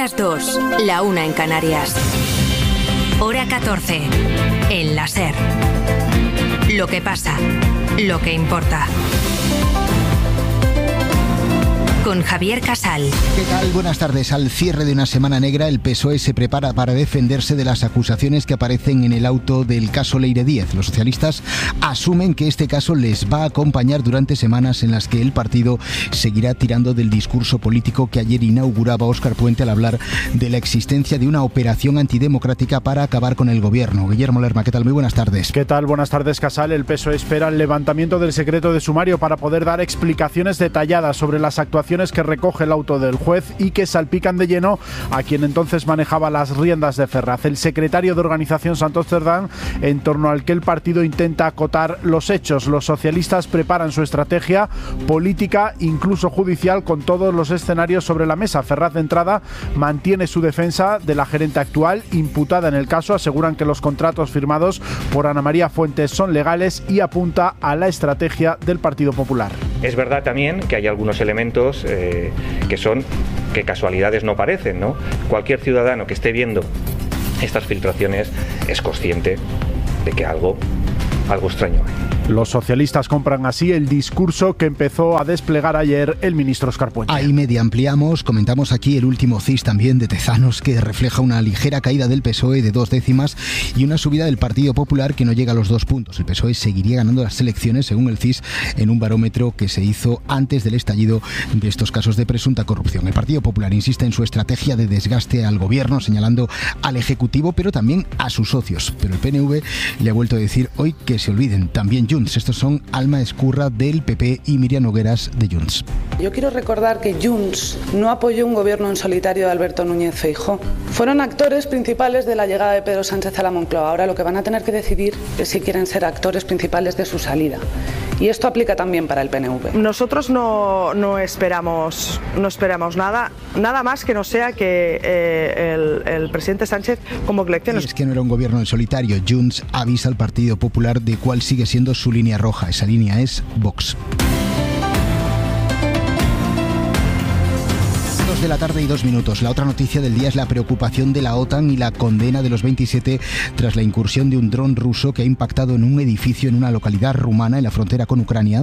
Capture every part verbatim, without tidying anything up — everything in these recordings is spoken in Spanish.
las dos, la una en Canarias. Hora catorce, en la SER. Lo que pasa, lo que importa. Con Javier Casal. ¿Qué tal? Buenas tardes. Al cierre de una semana negra, el P S O E se prepara para defenderse de las acusaciones que aparecen en el auto del caso Leire Díez. Los socialistas asumen que este caso les va a acompañar durante semanas en las que el partido seguirá tirando del discurso político que ayer inauguraba Óscar Puente al hablar de la existencia de una operación antidemocrática para acabar con el gobierno. Guillermo Lerma, ¿qué tal? Muy buenas tardes. ¿Qué tal? Buenas tardes, Casal. El P S O E espera el levantamiento del secreto de sumario para poder dar explicaciones detalladas sobre las actuaciones que recoge el auto del juez y que salpican de lleno a quien entonces manejaba las riendas de Ferraz, el secretario de Organización Santos Cerdán, en torno al que el partido intenta acotar los hechos. Los socialistas preparan su estrategia política, incluso judicial, con todos los escenarios sobre la mesa. Ferraz, de entrada, mantiene su defensa de la gerente actual imputada en el caso. Aseguran que los contratos firmados por Ana María Fuentes son legales y apunta a la estrategia del Partido Popular. Es verdad también que hay algunos elementos eh, que son que casualidades no parecen, ¿no? Cualquier ciudadano que esté viendo estas filtraciones es consciente de que algo, algo extraño hay. Los socialistas compran así el discurso que empezó a desplegar ayer el ministro Óscar Puente. Ahí media ampliamos, comentamos aquí el último C I S también de Tezanos, que refleja una ligera caída del P S O E de dos décimas y una subida del Partido Popular que no llega a los dos puntos. El P S O E seguiría ganando las elecciones, según el C I S, en un barómetro que se hizo antes del estallido de estos casos de presunta corrupción. El Partido Popular insiste en su estrategia de desgaste al gobierno, señalando al Ejecutivo, pero también a sus socios. Pero el P N V le ha vuelto a decir hoy que se olviden, también Junts. Estos son Alma Escurra del P P y Miriam Nogueras de Junts. Yo quiero recordar que Junts no apoyó un gobierno en solitario de Alberto Núñez Feijóo. Fueron actores principales de la llegada de Pedro Sánchez a la Moncloa. Ahora lo que van a tener que decidir es si quieren ser actores principales de su salida. Y esto aplica también para el P N V. Nosotros no, no esperamos no esperamos nada, nada más que no sea que eh, el, el presidente Sánchez convoque elecciones. Y es que no era un gobierno en solitario. Junts avisa al Partido Popular de cuál sigue siendo su línea roja. Esa línea es Vox. De la tarde y dos minutos. La otra noticia del día es la preocupación de la OTAN y la condena de los veintisiete tras la incursión de un dron ruso que ha impactado en un edificio en una localidad rumana en la frontera con Ucrania.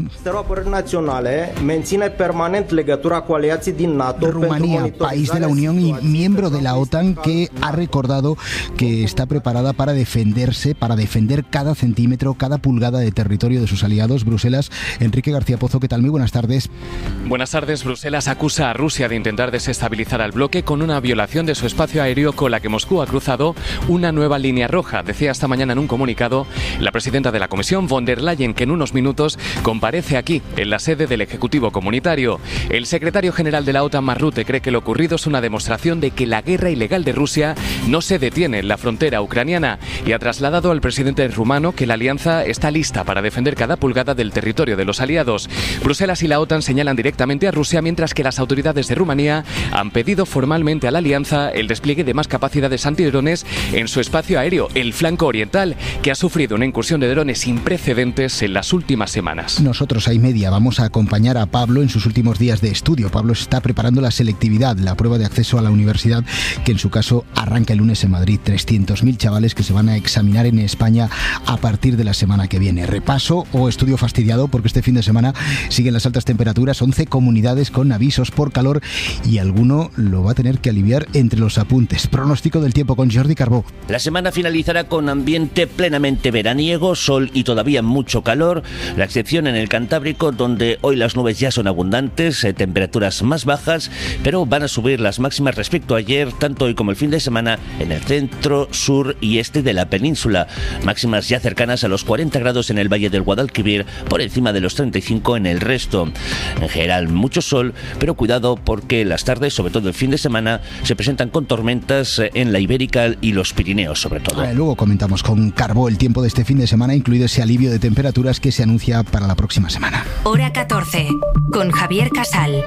Rumanía, país de la Unión y miembro de la OTAN, que ha recordado que está preparada para defenderse, para defender cada centímetro, cada pulgada de territorio de sus aliados. Bruselas, Enrique García Pozo, ¿qué tal? Muy buenas tardes. Buenas tardes. Bruselas acusa a Rusia de intentar desestabilizar estabilizar al bloque con una violación de su espacio aéreo con la que Moscú ha cruzado una nueva línea roja. Decía esta mañana en un comunicado la presidenta de la Comisión, von der Leyen, que en unos minutos comparece aquí, en la sede del Ejecutivo Comunitario. El secretario general de la OTAN, Mark Rutte, cree que lo ocurrido es una demostración de que la guerra ilegal de Rusia no se detiene en la frontera ucraniana y ha trasladado al presidente rumano que la alianza está lista para defender cada pulgada del territorio de los aliados. Bruselas y la OTAN señalan directamente a Rusia, mientras que las autoridades de Rumanía han pedido formalmente a la alianza el despliegue de más capacidades antidrones en su espacio aéreo, el flanco oriental, que ha sufrido una incursión de drones sin precedentes en las últimas semanas. Nosotros, ahí media, vamos a acompañar a Pablo en sus últimos días de estudio. Pablo está preparando la selectividad, la prueba de acceso a la universidad, que en su caso arranca el lunes en Madrid. trescientos mil chavales que se van a examinar en España a partir de la semana que viene. Repaso o estudio fastidiado, porque este fin de semana siguen las altas temperaturas, once comunidades con avisos por calor y alguno lo va a tener que aliviar entre los apuntes. Pronóstico del tiempo con Jordi Carbó. La semana finalizará con ambiente plenamente veraniego, sol y todavía mucho calor, la excepción en el Cantábrico, donde hoy las nubes ya son abundantes, eh, temperaturas más bajas, pero van a subir las máximas respecto a ayer, tanto hoy como el fin de semana, en el centro, sur y este de la península. Máximas ya cercanas a los cuarenta grados en el Valle del Guadalquivir, por encima de los treinta y cinco en el resto. En general, mucho sol, pero cuidado porque las tardes, sobre todo el fin de semana, se presentan con tormentas en la Ibérica y los Pirineos, sobre todo. Vale, luego comentamos con Carbó el tiempo de este fin de semana, incluido ese alivio de temperaturas que se anuncia para la próxima semana. Hora catorce, con Javier Casal.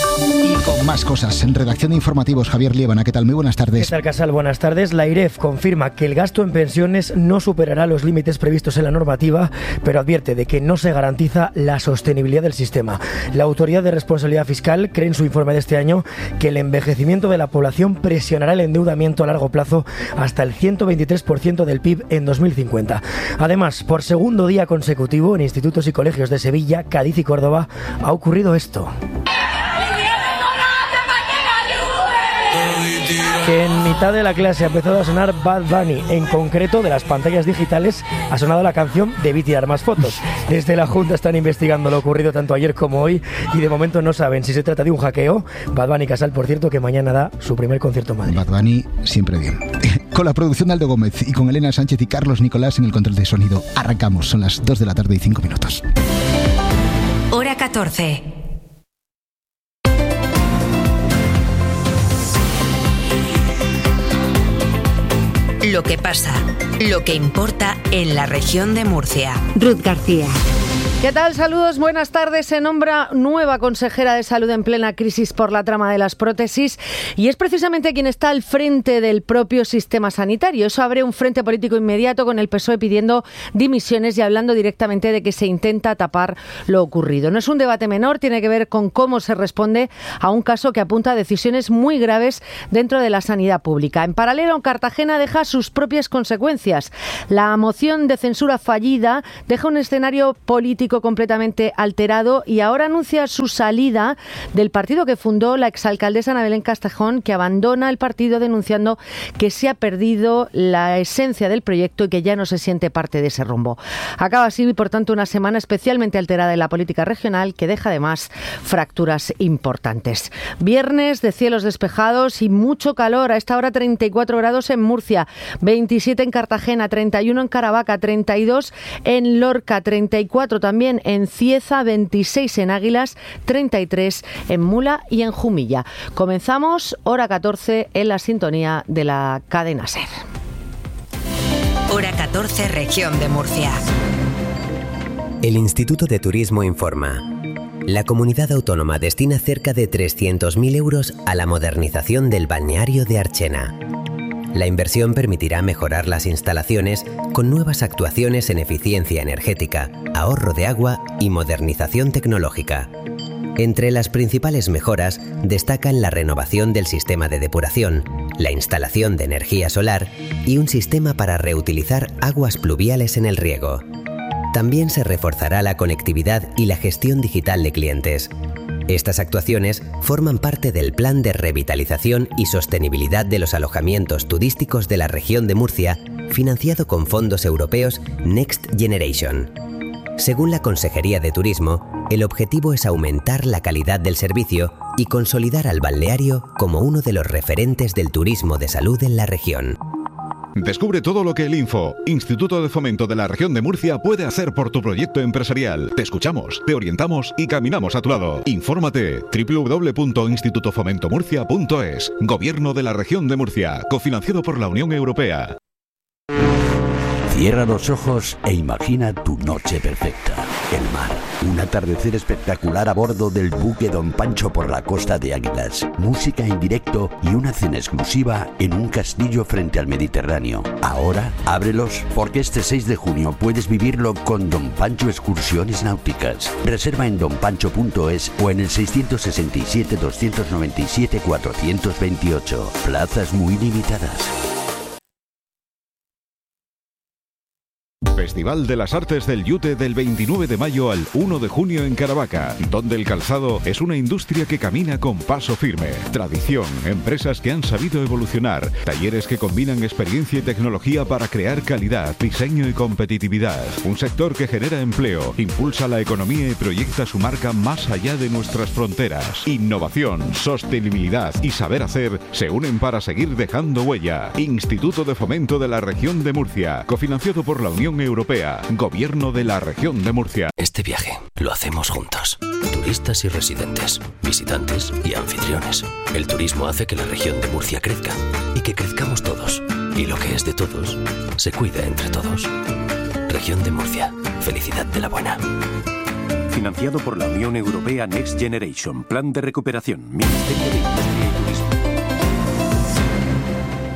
Y con más cosas, en redacción de informativos, Javier Liébana, ¿qué tal? Muy buenas tardes. ¿Qué tal, Casal? Buenas tardes. La IREF confirma que el gasto en pensiones no superará los límites previstos en la normativa, pero advierte de que no se garantiza la sostenibilidad del sistema. La Autoridad de Responsabilidad Fiscal cree en su informe de este año que el envejecimiento de la población presionará el endeudamiento a largo plazo hasta el ciento veintitrés por ciento del P I B en dos mil cincuenta. Además, por segundo día consecutivo en institutos y colegios de Sevilla, Cádiz y Córdoba ha ocurrido esto. Que en mitad de la clase ha empezado a sonar Bad Bunny. En concreto, de las pantallas digitales ha sonado la canción Debí tirar más fotos. Desde la Junta están investigando lo ocurrido tanto ayer como hoy y de momento no saben si se trata de un hackeo. Bad Bunny Casal, por cierto, que mañana da su primer concierto en Madrid. Bad Bunny siempre bien. Con la producción de Aldo Gómez y con Elena Sánchez y Carlos Nicolás en el control de sonido. Arrancamos, son las dos de la tarde y cinco minutos. Hora catorce. Lo que pasa, lo que importa en la región de Murcia. Ruth García. ¿Qué tal? Saludos, buenas tardes. Se nombra nueva consejera de salud en plena crisis por la trama de las prótesis y es precisamente quien está al frente del propio sistema sanitario. Eso abre un frente político inmediato con el P S O E pidiendo dimisiones y hablando directamente de que se intenta tapar lo ocurrido. No es un debate menor, tiene que ver con cómo se responde a un caso que apunta a decisiones muy graves dentro de la sanidad pública. En paralelo, Cartagena deja sus propias consecuencias. La moción de censura fallida deja un escenario político completamente alterado y ahora anuncia su salida del partido que fundó la exalcaldesa Ana Belén Castejón, que abandona el partido denunciando que se ha perdido la esencia del proyecto y que ya no se siente parte de ese rumbo. Acaba así, por tanto, una semana especialmente alterada en la política regional que deja además fracturas importantes. Viernes de cielos despejados y mucho calor. A esta hora treinta y cuatro grados en Murcia, veintisiete en Cartagena, treinta y uno en Caravaca, treinta y dos en Lorca, treinta y cuatro también en Cieza, veintiséis en Águilas, treinta y tres en Mula y en Jumilla. Comenzamos hora catorce en la sintonía de la cadena SER. Hora catorce, región de Murcia. El Instituto de Turismo informa. La comunidad autónoma destina cerca de trescientos mil euros a la modernización del balneario de Archena. La inversión permitirá mejorar las instalaciones con nuevas actuaciones en eficiencia energética, ahorro de agua y modernización tecnológica. Entre las principales mejoras destacan la renovación del sistema de depuración, la instalación de energía solar y un sistema para reutilizar aguas pluviales en el riego. También se reforzará la conectividad y la gestión digital de clientes. Estas actuaciones forman parte del Plan de Revitalización y Sostenibilidad de los Alojamientos Turísticos de la región de Murcia, financiado con fondos europeos Next Generation. Según la Consejería de Turismo, el objetivo es aumentar la calidad del servicio y consolidar al balneario como uno de los referentes del turismo de salud en la región. Descubre todo lo que el Info, Instituto de Fomento de la Región de Murcia, puede hacer por tu proyecto empresarial. Te escuchamos, te orientamos y caminamos a tu lado. Infórmate doble u doble u doble u punto instituto fomento murcia punto es. Gobierno de la Región de Murcia, cofinanciado por la Unión Europea. Cierra los ojos e imagina tu noche perfecta. El mar, un atardecer espectacular a bordo del buque Don Pancho por la costa de Águilas, música en directo y una cena exclusiva en un castillo frente al Mediterráneo. Ahora, ábrelos porque este seis de junio puedes vivirlo con Don Pancho Excursiones Náuticas. Reserva en don pancho punto es o en el seiscientos sesenta y siete, doscientos noventa y siete, cuatrocientos veintiocho. Plazas muy limitadas. Festival de las Artes del Yute del veintinueve de mayo al uno de junio en Caravaca, donde el calzado es una industria que camina con paso firme. Tradición, empresas que han sabido evolucionar, talleres que combinan experiencia y tecnología para crear calidad, diseño y competitividad. Un sector que genera empleo, impulsa la economía y proyecta su marca más allá de nuestras fronteras. Innovación, sostenibilidad y saber hacer se unen para seguir dejando huella. Instituto de Fomento de la Región de Murcia, cofinanciado por la Unión Europea, Gobierno de la Región de Murcia. Este viaje lo hacemos juntos. Turistas y residentes, visitantes y anfitriones. El turismo hace que la región de Murcia crezca y que crezcamos todos. Y lo que es de todos, se cuida entre todos. Región de Murcia. Felicidad de la buena. Financiado por la Unión Europea Next Generation. Plan de recuperación. Ministerio de Industria y Turismo.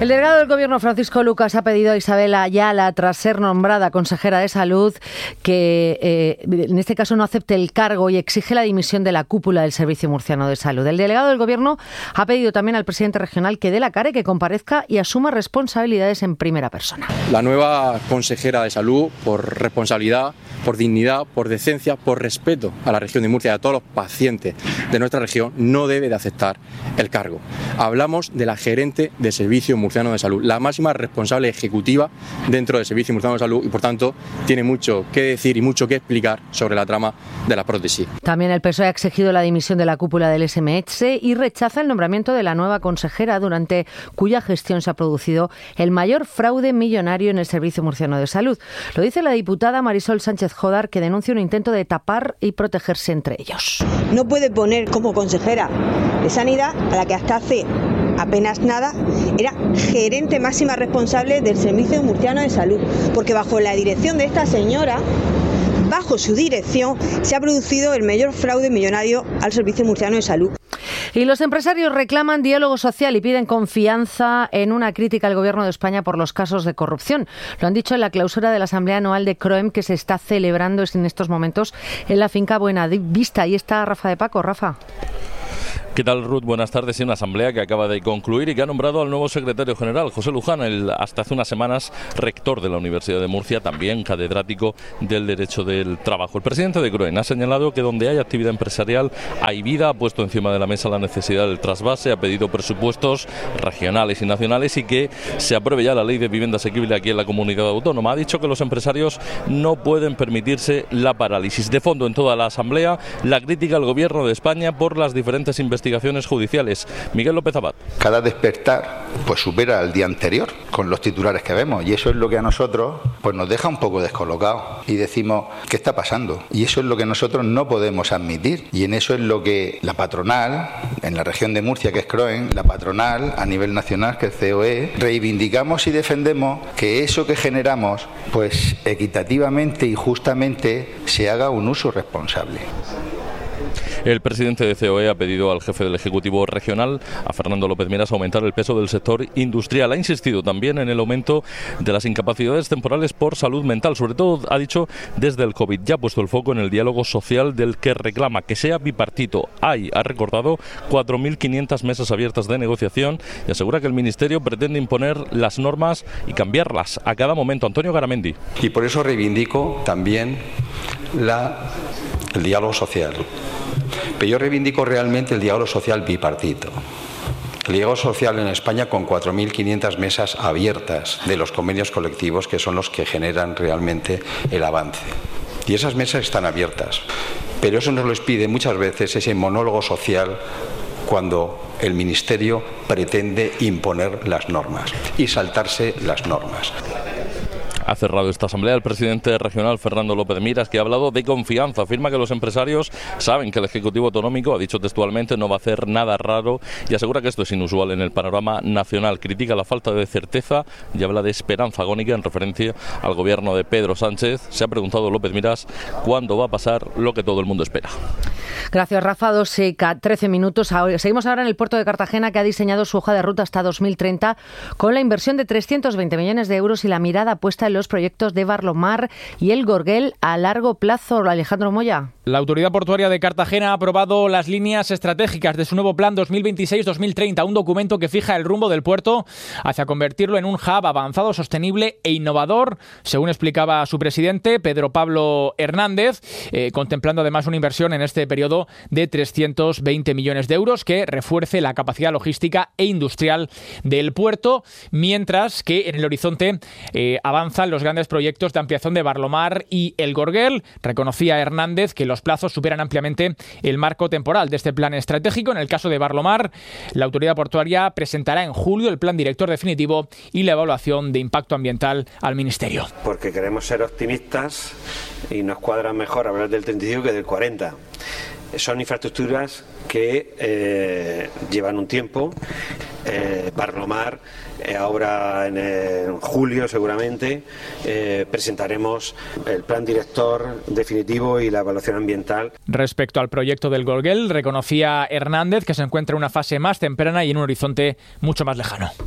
El delegado del Gobierno, Francisco Lucas, ha pedido a Isabel Ayala, tras ser nombrada consejera de Salud, que eh, en este caso no acepte el cargo y exige la dimisión de la cúpula del Servicio Murciano de Salud. El delegado del Gobierno ha pedido también al presidente regional que dé la cara y que comparezca y asuma responsabilidades en primera persona. La nueva consejera de Salud, por responsabilidad, por dignidad, por decencia, por respeto a la región de Murcia y a todos los pacientes de nuestra región, no debe de aceptar el cargo. Hablamos de la gerente del Servicio Murciano de Salud, la máxima responsable ejecutiva dentro del Servicio Murciano de Salud y, por tanto, tiene mucho que decir y mucho que explicar sobre la trama de la prótesis. También el P S O E ha exigido la dimisión de la cúpula del S M H y rechaza el nombramiento de la nueva consejera, durante cuya gestión se ha producido el mayor fraude millonario en el Servicio Murciano de Salud. Lo dice la diputada Marisol Sánchez Jodar, que denuncia un intento de tapar y protegerse entre ellos. No puede poner como consejera de Sanidad a la que hasta hace apenas nada era gerente máxima responsable del Servicio Murciano de Salud, porque bajo la dirección de esta señora, bajo su dirección, se ha producido el mayor fraude millonario al Servicio Murciano de Salud. Y los empresarios reclaman diálogo social y piden confianza en una crítica al Gobierno de España por los casos de corrupción. Lo han dicho en la clausura de la Asamblea Anual de CROEM, que se está celebrando en estos momentos en la finca Buenavista. Ahí está Rafa de Paco. Rafa. ¿Qué tal, Ruth? Buenas tardes. En una asamblea que acaba de concluir y que ha nombrado al nuevo secretario general, José Luján, el hasta hace unas semanas rector de la Universidad de Murcia, también catedrático del Derecho del Trabajo. El presidente de CROEM ha señalado que donde hay actividad empresarial hay vida, ha puesto encima de la mesa la necesidad del trasvase, ha pedido presupuestos regionales y nacionales y que se apruebe ya la ley de vivienda asequible aquí en la comunidad autónoma. Ha dicho que los empresarios no pueden permitirse la parálisis. De fondo, en toda la asamblea, la crítica al Gobierno de España por las diferentes investigaciones investigaciones judiciales. Miguel López Abad. Cada despertar pues supera al día anterior con los titulares que vemos, y eso es lo que a nosotros pues nos deja un poco descolocados y decimos, ¿qué está pasando? Y eso es lo que nosotros no podemos admitir, y en eso es lo que la patronal en la región de Murcia, que es CROEM, la patronal a nivel nacional, que es C O E, reivindicamos y defendemos que eso que generamos pues equitativamente y justamente se haga un uso responsable. El presidente de C O E ha pedido al jefe del Ejecutivo Regional, a Fernando López Miras, aumentar el peso del sector industrial. Ha insistido también en el aumento de las incapacidades temporales por salud mental. Sobre todo, ha dicho, desde el COVID. Ya ha puesto el foco en el diálogo social del que reclama que sea bipartito. Hay, ha recordado, cuatro mil quinientas mesas abiertas de negociación y asegura que el Ministerio pretende imponer las normas y cambiarlas a cada momento. Antonio Garamendi. Y por eso reivindico también la, el diálogo social. Pero yo reivindico realmente el diálogo social bipartito. El diálogo social en España con cuatro mil quinientas mesas abiertas de los convenios colectivos, que son los que generan realmente el avance. Y esas mesas están abiertas. Pero eso nos lo pide muchas veces ese monólogo social cuando el Ministerio pretende imponer las normas y saltarse las normas. Ha cerrado esta asamblea el presidente regional Fernando López Miras, que ha hablado de confianza. Afirma que los empresarios saben que el Ejecutivo Autonómico, ha dicho textualmente, no va a hacer nada raro y asegura que esto es inusual en el panorama nacional. Critica la falta de certeza y habla de esperanza agónica en referencia al gobierno de Pedro Sánchez. Se ha preguntado López Miras cuándo va a pasar lo que todo el mundo espera. Gracias, Rafa. dos y trece minutos. Seguimos ahora en el puerto de Cartagena, que ha diseñado su hoja de ruta hasta dos mil treinta con la inversión de trescientos veinte millones de euros y la mirada puesta en los proyectos de Barlomar y el Gorguel a largo plazo. Alejandro Moya. La Autoridad Portuaria de Cartagena ha aprobado las líneas estratégicas de su nuevo plan dos mil veintiséis dos mil treinta, un documento que fija el rumbo del puerto hacia convertirlo en un hub avanzado, sostenible e innovador, según explicaba su presidente, Pedro Pablo Hernández, eh, contemplando además una inversión en este periodo de trescientos veinte millones de euros que refuerce la capacidad logística e industrial del puerto, mientras que en el horizonte eh, avanzan los grandes proyectos de ampliación de Barlomar y el Gorguel. Reconocía Hernández que los plazos superan ampliamente el marco temporal de este plan estratégico. En el caso de Barlomar, la autoridad portuaria presentará en julio el plan director definitivo y la evaluación de impacto ambiental al Ministerio. Porque queremos ser optimistas y nos cuadra mejor hablar del treinta y cinco que del cuarenta. Son infraestructuras que eh, llevan un tiempo. Eh, Barlomar, eh, ahora en, eh, en julio seguramente, eh, presentaremos el plan director definitivo y la evaluación ambiental. Respecto al proyecto del Gorguel, reconocía Hernández que se encuentra en una fase más temprana y en un horizonte mucho más lejano.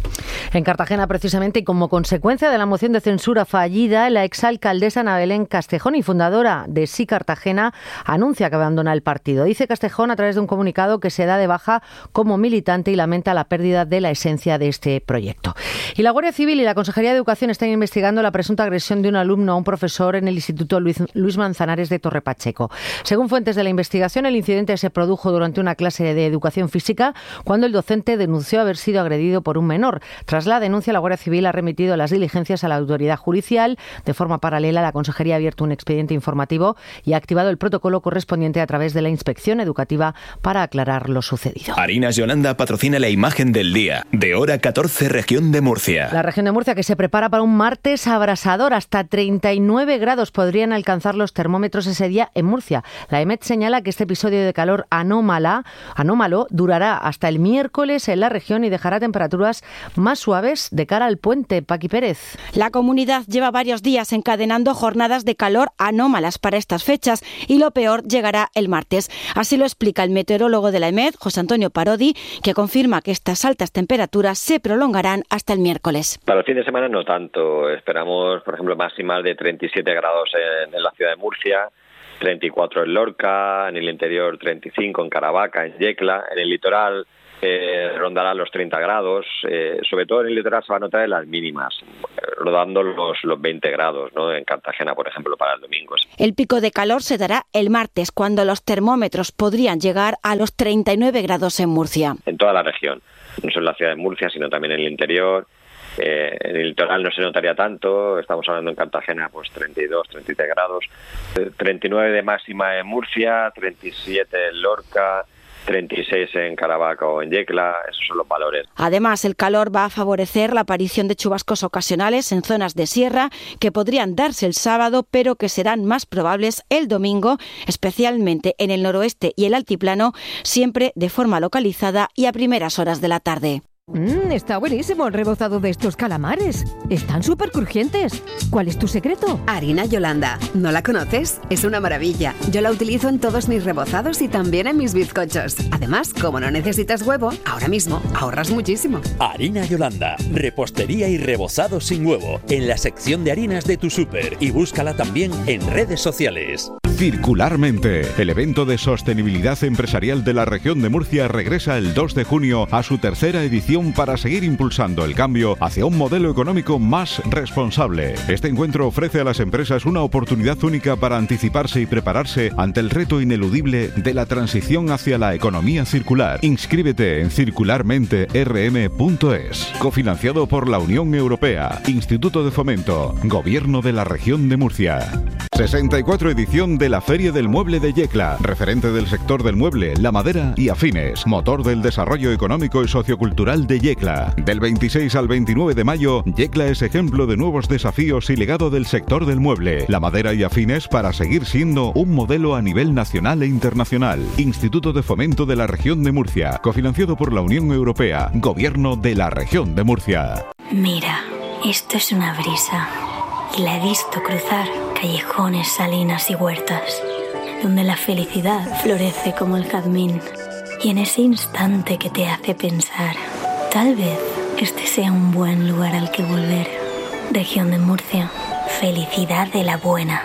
En Cartagena, precisamente, y como consecuencia de la moción de censura fallida, la exalcaldesa Ana Belén Castejón y fundadora de Sí Cartagena anuncia que abandona el partido. Dice Castejón a través de un comunicado que se da de baja como militante y lamenta la pérdida de la esencia de este proyecto. Y la Guardia Civil y la Consejería de Educación están investigando la presunta agresión de un alumno a un profesor en el Instituto Luis, Luis Manzanares de Torre Pacheco. Según fuentes de la investigación, el incidente se produjo durante una clase de educación física cuando el docente denunció haber sido agredido por un menor. Tras la denuncia, la Guardia Civil ha remitido las diligencias a la autoridad judicial. De forma paralela, la Consejería ha abierto un expediente informativo y ha activado el protocolo correspondiente a través de la inspección educativa para aclarar lo sucedido. Harinas Yolanda patrocina la imagen del día. De hora catorce, región de Murcia. La región de Murcia que se prepara para un martes abrasador. Hasta treinta y nueve grados podrían alcanzar los termómetros ese día en Murcia. La EMET señala que este episodio de calor anómala, anómalo durará hasta el miércoles en la región y dejará temperaturas más suaves de cara al puente. Paqui Pérez. La comunidad lleva varios días encadenando jornadas de calor anómalas para estas fechas y lo peor llegará el martes. Así lo explica el meteorólogo de la EMET, José Antonio Parodi, que confirma que estas altas temperaturas se prolongarán hasta el miércoles. Para el fin de semana no tanto. Esperamos, por ejemplo, máximas de treinta y siete grados en, en la ciudad de Murcia, treinta y cuatro en Lorca, en el interior treinta y cinco en Caravaca, en Yecla, en el litoral eh, rondará los treinta grados, eh, sobre todo en el litoral se va a notar en las mínimas, rodando los, los veinte grados, ¿no? En Cartagena, por ejemplo, para el domingo. El pico de calor se dará el martes, cuando los termómetros podrían llegar a los treinta y nueve grados en Murcia. En toda la región, no solo en la ciudad de Murcia, sino también en el interior. Eh, en el litoral no se notaría tanto, estamos hablando en Cartagena pues treinta y dos, treinta y tres grados, treinta y nueve de máxima en Murcia, treinta y siete en Lorca, treinta y seis en Caravaca o en Yecla, esos son los valores. Además, el calor va a favorecer la aparición de chubascos ocasionales en zonas de sierra que podrían darse el sábado, pero que serán más probables el domingo, especialmente en el noroeste y el altiplano, siempre de forma localizada y a primeras horas de la tarde. Mmm, está buenísimo el rebozado de estos calamares. Están súper crujientes. ¿Cuál es tu secreto? Harina Yolanda. ¿No la conoces? Es una maravilla. Yo la utilizo en todos mis rebozados y también en mis bizcochos. Además, como no necesitas huevo, ahora mismo ahorras muchísimo. Harina Yolanda. Repostería y rebozado sin huevo. En la sección de harinas de tu súper. Y búscala también en redes sociales. Circularmente, el evento de sostenibilidad empresarial de la región de Murcia regresa el dos de junio a su tercera edición para seguir impulsando el cambio hacia un modelo económico más responsable. Este encuentro ofrece a las empresas una oportunidad única para anticiparse y prepararse ante el reto ineludible de la transición hacia la economía circular. Inscríbete en circularmente r m punto es. Cofinanciado por la Unión Europea, Instituto de Fomento, Gobierno de la Región de Murcia. sesenta y cuatro edición de la Feria del Mueble de Yecla, referente del sector del mueble, la madera y afines, motor del desarrollo económico y sociocultural de Yecla. Del veintiséis al veintinueve de mayo, Yecla es ejemplo de nuevos desafíos y legado del sector del mueble, la madera y afines para seguir siendo un modelo a nivel nacional e internacional. Instituto de Fomento de la Región de Murcia, cofinanciado por la Unión Europea, Gobierno de la Región de Murcia. Mira, esto es una brisa. Y la he visto cruzar callejones, salinas y huertas, donde la felicidad florece como el jazmín. Y en ese instante que te hace pensar, tal vez este sea un buen lugar al que volver. Región de Murcia, felicidad de la buena.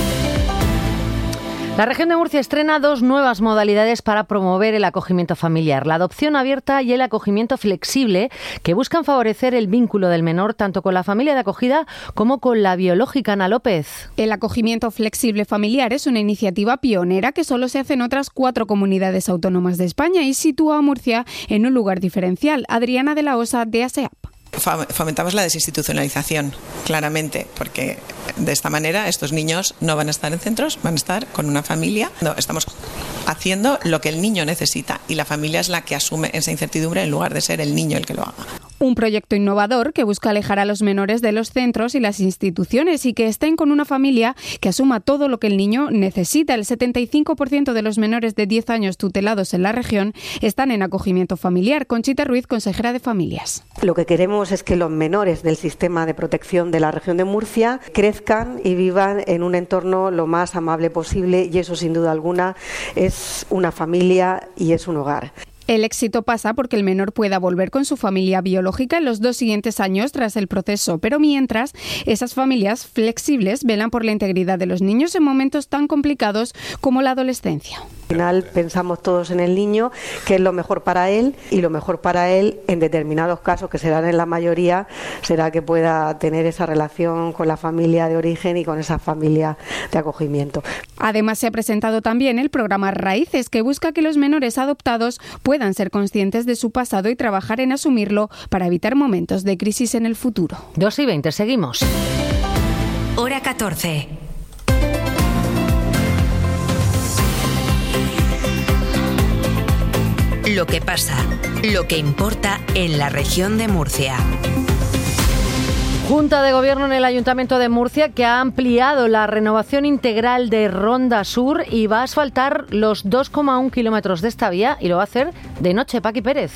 La región de Murcia estrena dos nuevas modalidades para promover el acogimiento familiar, la adopción abierta y el acogimiento flexible, que buscan favorecer el vínculo del menor tanto con la familia de acogida como con la biológica. Ana López. El acogimiento flexible familiar es una iniciativa pionera que solo se hace en otras cuatro comunidades autónomas de España y sitúa a Murcia en un lugar diferencial. Adriana de la Osa, de ASEAP. Fomentamos la desinstitucionalización, claramente, porque de esta manera estos niños no van a estar en centros, van a estar con una familia. No, estamos haciendo lo que el niño necesita y la familia es la que asume esa incertidumbre en lugar de ser el niño el que lo haga. Un proyecto innovador que busca alejar a los menores de los centros y las instituciones y que estén con una familia que asuma todo lo que el niño necesita. El setenta y cinco por ciento de los menores de diez años tutelados en la región están en acogimiento familiar. Conchita Ruiz, consejera de Familias. Lo que queremos es que los menores del sistema de protección de la región de Murcia crezcan y vivan en un entorno lo más amable posible y eso sin duda alguna es una familia y es un hogar. El éxito pasa porque el menor pueda volver con su familia biológica en los dos siguientes años tras el proceso, pero mientras, esas familias flexibles velan por la integridad de los niños en momentos tan complicados como la adolescencia. Al final pensamos todos en el niño, que es lo mejor para él, y lo mejor para él en determinados casos, que serán en la mayoría, será que pueda tener esa relación con la familia de origen y con esa familia de acogimiento. Además, se ha presentado también el programa Raíces, que busca que los menores adoptados puedan ser conscientes de su pasado y trabajar en asumirlo para evitar momentos de crisis en el futuro. dos y veinte, seguimos. Hora catorce. Lo que pasa, lo que importa en la región de Murcia. Junta de Gobierno en el Ayuntamiento de Murcia, que ha ampliado la renovación integral de Ronda Sur y va a asfaltar los dos coma uno kilómetros de esta vía, y lo va a hacer de noche. Paqui Pérez.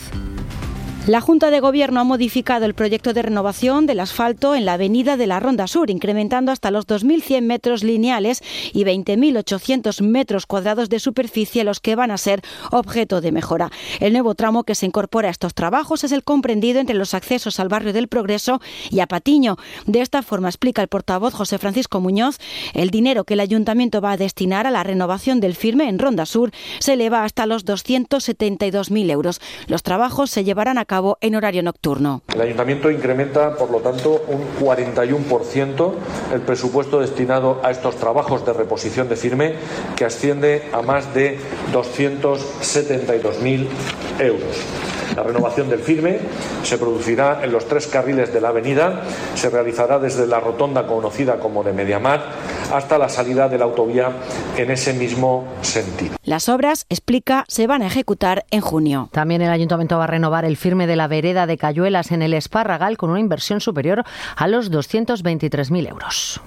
La Junta de Gobierno ha modificado el proyecto de renovación del asfalto en la avenida de la Ronda Sur, incrementando hasta los dos mil cien metros lineales y veinte mil ochocientos metros cuadrados de superficie los que van a ser objeto de mejora. El nuevo tramo que se incorpora a estos trabajos es el comprendido entre los accesos al barrio del Progreso y a Patiño. De esta forma, explica el portavoz José Francisco Muñoz, el dinero que el Ayuntamiento va a destinar a la renovación del firme en Ronda Sur se eleva hasta los doscientos setenta y dos mil euros. Los trabajos se llevarán a cabo en horario nocturno. El Ayuntamiento incrementa, por lo tanto, un cuarenta y uno por ciento el presupuesto destinado a estos trabajos de reposición de firme, que asciende a más de doscientos setenta y dos mil euros. La renovación del firme se producirá en los tres carriles de la avenida, se realizará desde la rotonda conocida como de Mediamar hasta la salida de la autovía en ese mismo sentido. Las obras, explica, se van a ejecutar en junio. También el Ayuntamiento va a renovar el firme de la vereda de Cayuelas en el Espárragal con una inversión superior a los doscientos veintitrés mil euros.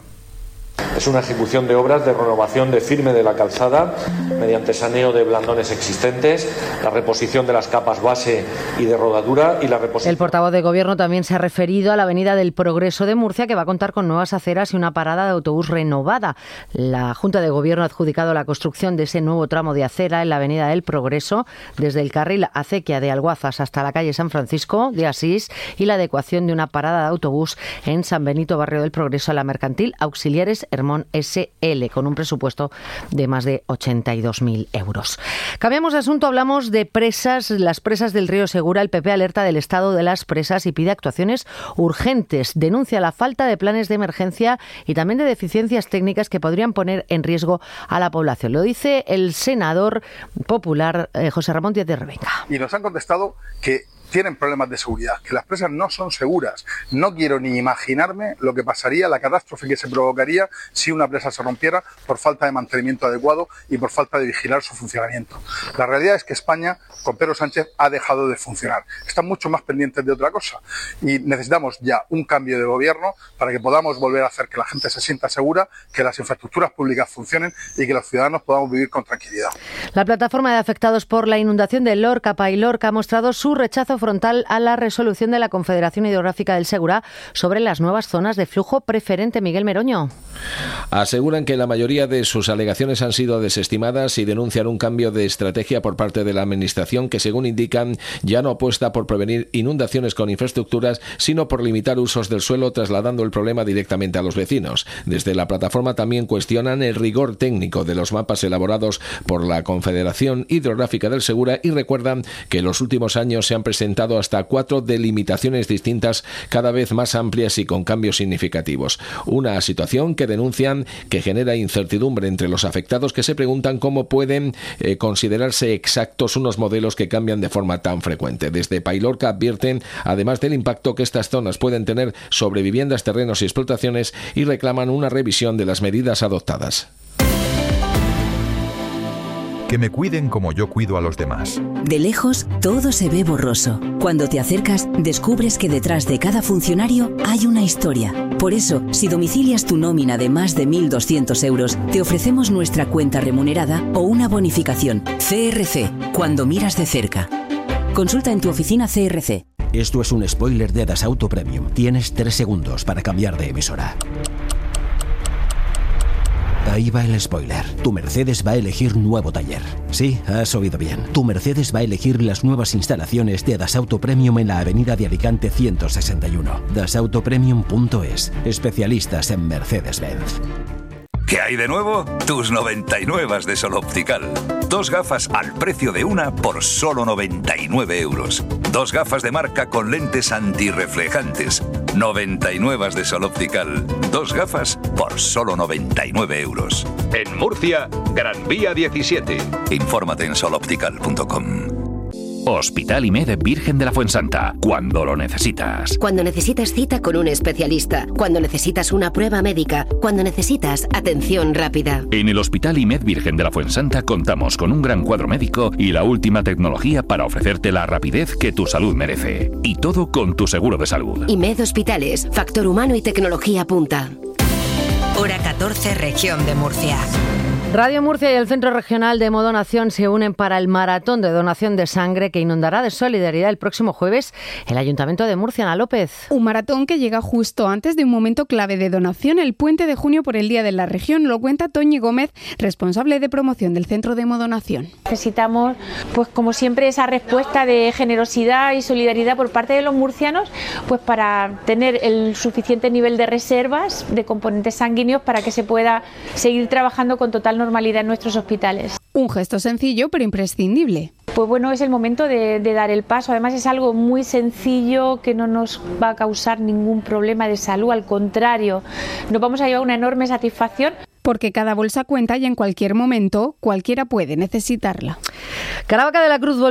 Es una ejecución de obras de renovación de firme de la calzada mediante saneo de blandones existentes, la reposición de las capas base y de rodadura y la reposición. El portavoz de Gobierno también se ha referido a la avenida del Progreso de Murcia, que va a contar con nuevas aceras y una parada de autobús renovada. La Junta de Gobierno ha adjudicado la construcción de ese nuevo tramo de acera en la avenida del Progreso, desde el carril Acequia de Alguazas hasta la calle San Francisco de Asís, y la adecuación de una parada de autobús en San Benito, barrio del Progreso, a la Mercantil Auxiliares Hermón S L, con un presupuesto de más de ochenta y dos mil euros. Cambiamos de asunto, hablamos de presas, las presas del río Segura. El P P alerta del estado de las presas y pide actuaciones urgentes. Denuncia la falta de planes de emergencia y también de deficiencias técnicas que podrían poner en riesgo a la población. Lo dice el senador popular eh, José Ramón Díaz de Revenga. Y nos han contestado que tienen problemas de seguridad, que las presas no son seguras. No quiero ni imaginarme lo que pasaría, la catástrofe que se provocaría si una presa se rompiera por falta de mantenimiento adecuado y por falta de vigilar su funcionamiento. La realidad es que España, con Pedro Sánchez, ha dejado de funcionar. Están mucho más pendientes de otra cosa y necesitamos ya un cambio de gobierno para que podamos volver a hacer que la gente se sienta segura, que las infraestructuras públicas funcionen y que los ciudadanos podamos vivir con tranquilidad. La plataforma de afectados por la inundación de Lorca, Pailorca, ha mostrado su rechazo frontal a la resolución de la Confederación Hidrográfica del Segura sobre las nuevas zonas de flujo preferente. Miguel Meroño. Aseguran que la mayoría de sus alegaciones han sido desestimadas y denuncian un cambio de estrategia por parte de la Administración que, según indican, ya no apuesta por prevenir inundaciones con infraestructuras, sino por limitar usos del suelo, trasladando el problema directamente a los vecinos. Desde la plataforma también cuestionan el rigor técnico de los mapas elaborados por la Confederación Hidrográfica del Segura y recuerdan que en los últimos años se han presentado hasta cuatro delimitaciones distintas, cada vez más amplias y con cambios significativos. Una situación que denuncian que genera incertidumbre entre los afectados, que se preguntan cómo pueden eh, considerarse exactos unos modelos que cambian de forma tan frecuente. Desde Pailorca advierten, además del impacto que estas zonas pueden tener sobre viviendas, terrenos y explotaciones, y reclaman una revisión de las medidas adoptadas. Que me cuiden como yo cuido a los demás. De lejos, todo se ve borroso. Cuando te acercas, descubres que detrás de cada funcionario hay una historia. Por eso, si domicilias tu nómina de más de mil doscientos euros, te ofrecemos nuestra cuenta remunerada o una bonificación. C R C, cuando miras de cerca. Consulta en tu oficina C R C. Esto es un spoiler de Das Auto Premium. Tienes tres segundos para cambiar de emisora. Ahí va el spoiler. Tu Mercedes va a elegir nuevo taller. Sí, has oído bien. Tu Mercedes va a elegir las nuevas instalaciones de Dasauto Premium en la avenida de Alicante ciento sesenta y uno. dasauto premium punto es. Especialistas en Mercedes-Benz. ¿Qué hay de nuevo? Tus noventa y nueve de Sol Optical. Dos gafas al precio de una por solo noventa y nueve euros. Dos gafas de marca con lentes antirreflejantes. noventa y nueve de Sol Optical. Dos gafas por solo noventa y nueve euros. En Murcia, Gran Vía diecisiete. Infórmate en sol optical punto com. Hospital I M E D Virgen de la Fuensanta, cuando lo necesitas. Cuando necesitas cita con un especialista, cuando necesitas una prueba médica, cuando necesitas atención rápida. En el Hospital I M E D Virgen de la Fuensanta contamos con un gran cuadro médico y la última tecnología para ofrecerte la rapidez que tu salud merece. Y todo con tu seguro de salud. I M E D Hospitales, factor humano y tecnología punta. Hora catorce, región de Murcia. Radio Murcia y el Centro Regional de Hemodonación se unen para el maratón de donación de sangre que inundará de solidaridad el próximo jueves el Ayuntamiento de Murcia. Ana López. Un maratón que llega justo antes de un momento clave de donación, el puente de junio por el Día de la Región. Lo cuenta Toñi Gómez, responsable de promoción del Centro de Hemodonación. Necesitamos, pues como siempre, esa respuesta de generosidad y solidaridad por parte de los murcianos, pues para tener el suficiente nivel de reservas de componentes sanguíneos para que se pueda seguir trabajando con total normalidad en nuestros hospitales. Un gesto sencillo pero imprescindible. Pues bueno, es el momento de, de dar el paso. Además es algo muy sencillo que no nos va a causar ningún problema de salud, al contrario, nos vamos a llevar una enorme satisfacción. Porque cada bolsa cuenta y en cualquier momento cualquiera puede necesitarla. Caravaca de la Cruz